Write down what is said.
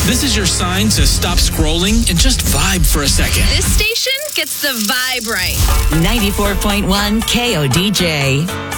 This is your sign to stop scrolling and just vibe for a second. This station gets the vibe right. 94.1 KODJ.